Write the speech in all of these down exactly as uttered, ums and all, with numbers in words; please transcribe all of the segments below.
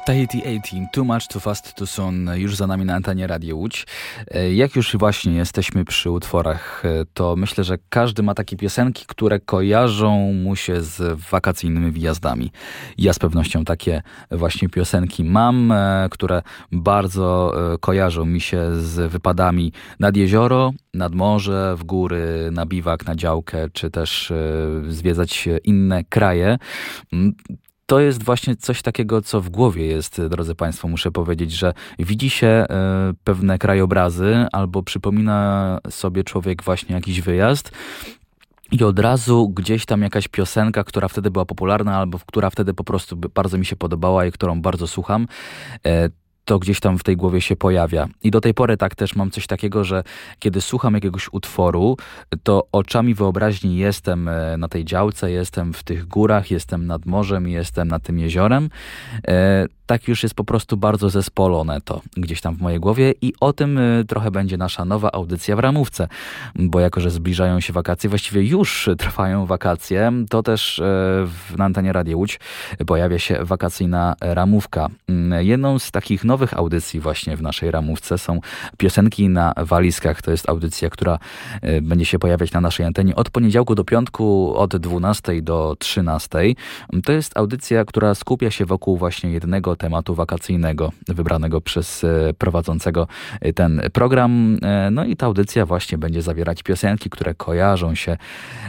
Tahiti osiemnaście, Too Much, Too Fast, Too Soon, już za nami na antenie Radio Łódź. Jak już właśnie jesteśmy przy utworach, to myślę, że każdy ma takie piosenki, które kojarzą mu się z wakacyjnymi wyjazdami. Ja z pewnością takie właśnie piosenki mam, które bardzo kojarzą mi się z wypadami nad jezioro, nad morze, w góry, na biwak, na działkę, czy też zwiedzać inne kraje. To jest właśnie coś takiego, co w głowie jest, drodzy Państwo, muszę powiedzieć, że widzi się e, pewne krajobrazy albo przypomina sobie człowiek właśnie jakiś wyjazd i od razu gdzieś tam jakaś piosenka, która wtedy była popularna albo która wtedy po prostu bardzo mi się podobała i którą bardzo słucham, e, to gdzieś tam w tej głowie się pojawia. I do tej pory tak też mam coś takiego, że kiedy słucham jakiegoś utworu, to oczami wyobraźni jestem na tej działce, jestem w tych górach, jestem nad morzem, jestem nad tym jeziorem. E, tak już jest po prostu bardzo zespolone to gdzieś tam w mojej głowie i o tym trochę będzie nasza nowa audycja w ramówce, bo jako, że zbliżają się wakacje, właściwie już trwają wakacje, to też w, na antenie Radio Łódź pojawia się wakacyjna ramówka. Jedną z takich nowych audycji właśnie w naszej ramówce są piosenki na walizkach. To jest audycja, która będzie się pojawiać na naszej antenie od poniedziałku do piątku od dwunastej do trzynastej. To jest audycja, która skupia się wokół właśnie jednego tematu wakacyjnego wybranego przez prowadzącego ten program. No i ta audycja właśnie będzie zawierać piosenki, które kojarzą się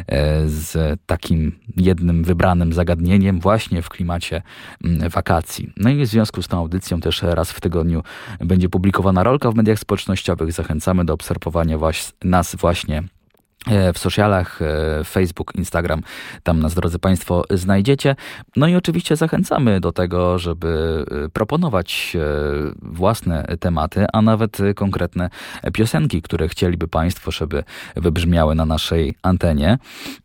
z takim jednym wybranym zagadnieniem właśnie w klimacie wakacji. No i w związku z tą audycją też raz w tygodniu będzie publikowana rolka w mediach społecznościowych. Zachęcamy do obserwowania nas właśnie w socialach, Facebook, Instagram, tam nas, drodzy Państwo, znajdziecie. No i oczywiście zachęcamy do tego, żeby proponować własne tematy, a nawet konkretne piosenki, które chcieliby Państwo, żeby wybrzmiały na naszej antenie.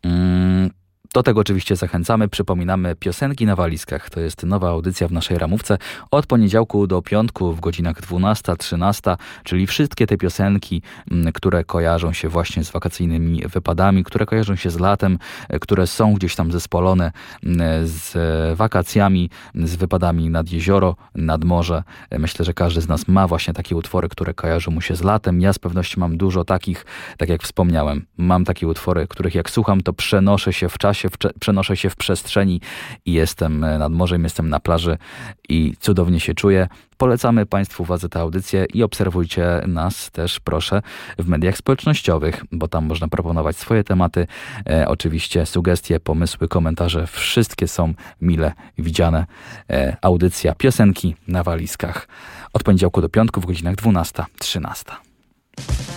Do tego oczywiście zachęcamy. Przypominamy piosenki na walizkach. To jest nowa audycja w naszej ramówce od poniedziałku do piątku w godzinach dwunasta trzynasta, czyli wszystkie te piosenki, które kojarzą się właśnie z wakacyjnymi wypadami, które kojarzą się z latem, które są gdzieś tam zespolone z wakacjami, z wypadami nad jezioro, nad morze. Myślę, że każdy z nas ma właśnie takie utwory, które kojarzą mu się z latem. Ja z pewnością mam dużo takich, tak jak wspomniałem. Mam takie utwory, których jak słucham, to przenoszę się w czasie, przenoszę się w przestrzeni i jestem nad morzem, jestem na plaży i cudownie się czuję. Polecamy Państwu uwadze tę audycję i obserwujcie nas też, proszę, w mediach społecznościowych, bo tam można proponować swoje tematy. E, oczywiście sugestie, pomysły, komentarze, wszystkie są mile widziane. E, audycja piosenki na walizkach od poniedziałku do piątku w godzinach dwunasta trzynasta.